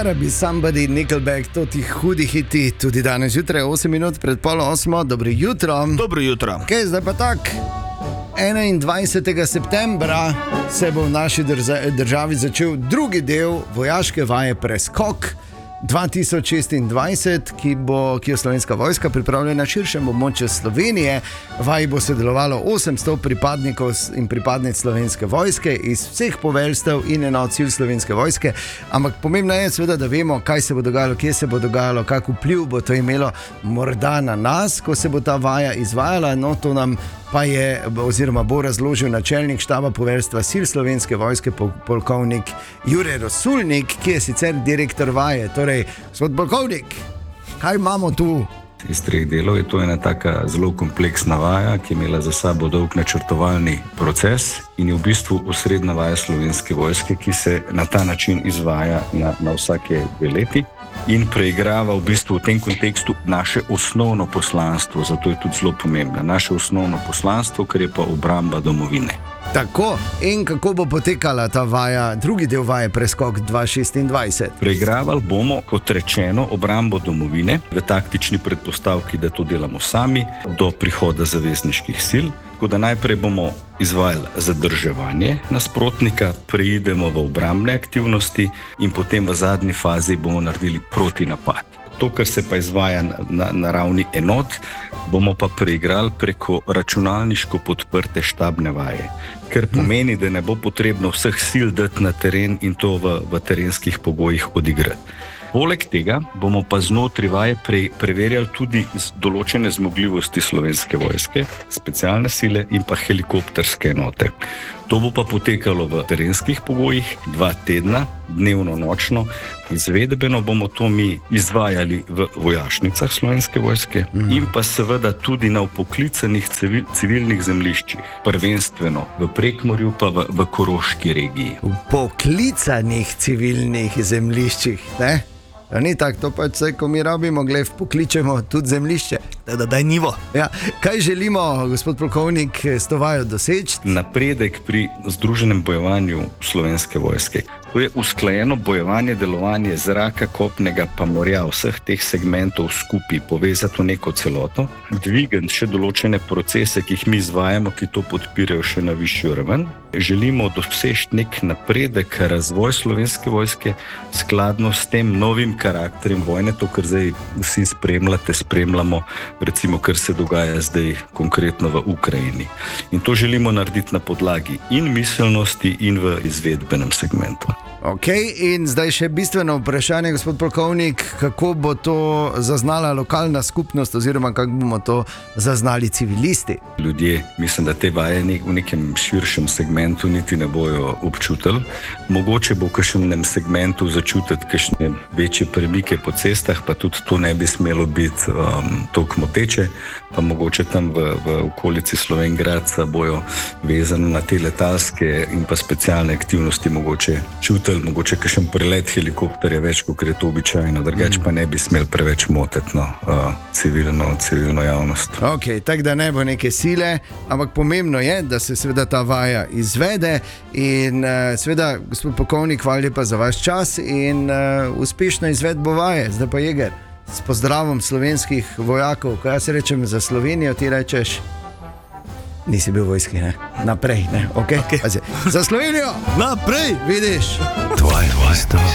Gotta be somebody, Nickelback, to ti hudi hiti, tudi danes jutraj, 8 minut pred pol 8, dobro jutro. Dobro jutro. Okay, zdaj pa tak, 21. septembra se bo v naši državi začel drugi del vojaške vaje Preskok 2026, ki jo Slovenska vojska pripravlja na širšem območju Slovenije. Vaji bo sodelovalo 800 pripadnikov in pripadnic Slovenske vojske iz vseh poveljstev in enot sil Slovenske vojske. Ampak pomembno je seveda, da vemo, kaj se bo dogajalo, kje se bo dogajalo, kak vpliv bo to imelo morda na nas, ko se bo ta vaja izvajala. No, to nam pa je, oziroma bo razložil načelnik štaba poveljstva sil Slovenske vojske, polkovnik Jure Rosulnik, ki je sicer direktor vaje. Torej, gospod polkovnik, kaj imamo tu? Iz treh delov je to ena taka zelo kompleksna vaja, ki je imela za sabo dolg načrtovalni proces in je v bistvu osrednja vaja Slovenske vojske, ki se na ta način izvaja na vsake 2 leti. In preigrava v bistvu v tem kontekstu naše osnovno poslanstvo, zato je tudi zelo pomembno. Naše osnovno poslanstvo, ker je pa obramba domovine. Tako, in kako bo potekala ta vaja, drugi del vaje Preskok 2026? Preigravali bomo, kot rečeno, obrambo domovine v taktični predpostavki, da to delamo sami do prihoda zavezniških sil. Tako da najprej bomo izvajali zadrževanje nasprotnika, preidemo v obrambne aktivnosti in potem v zadnji fazi bomo naredili protinapad. To, kar se pa izvaja na ravni enot, bomo pa preigrali preko računalniško podprte štabne vaje, ker pomeni, da ne bo potrebno vseh sil dati na teren in to v terenskih pogojih odigrati. Poleg tega bomo pa znotraj vaje preverjali tudi določene zmogljivosti Slovenske vojske, specialne sile in pa helikopterske enote. To bo pa potekalo v terenskih pogojih 2 tedna, dnevno, nočno. Izvedbeno bomo to mi izvajali v vojašnicah Slovenske vojske in pa seveda tudi na upoklicanih civilnih zemljiščih, prvenstveno v Prekmurju pa v Koroški regiji. Upoklicanih civilnih zemljiščih, ne? Ja, ni tako, to pač vse, ko mi rabimo, glej, pokličemo tudi zemljišče. Da je nivo. Ja, kaj želimo, gospod polkovnik, s to vajo doseči? Napredek pri združenem bojevanju Slovenske vojske. To je usklajeno bojevanje, delovanje zraka, kopnega pa morja, vseh teh segmentov skupaj povezati v neko celoto, dvigati še določene procese, ki jih mi izvajamo, ki to podpirajo še na višjo raven. Želimo doseči nek napredek, razvoj Slovenske vojske skladno s tem novim karakterjem vojne, to, kar zdaj vsi spremljamo, recimo, kar se dogaja zdaj konkretno v Ukrajini. In to želimo narediti na podlagi in miselnosti in v izvedbenem segmentu. Ok, in zdaj še bistveno vprašanje, gospod polkovnik, kako bo to zaznala lokalna skupnost oziroma kako bomo to zaznali civilisti? Ljudje, mislim, da te vaje v nekem širšem segmentu niti ne bojo občutili. Mogoče bo v kakšnem segmentu začutiti kakšne večje premike po cestah, pa tudi to ne bi smelo biti toliko moteče, pa mogoče tam v okolici Slovenj-Gradca bojo vezani na te letalske in pa specialne aktivnosti mogoče čutili, mogoče kakšen prelet helikopterja več, kot je to običajno, drugače pa ne bi smeli preveč motiti civilno javnost. Ok, tako da ne bo neke sile, ampak pomembno je, da se seveda ta vaja izvede in seveda, gospod polkovnik, hvala lepa za vaš čas in uspešno izvedbo vaje. Zdaj pa Jeger, s pozdravom slovenskih vojakov, ko jaz rečem za Slovenijo, ti rečeš, nisi bil v vojski, ne? Naprej, ne? Okay? Za Slovenijo! Naprej! Vidiš? Tvoje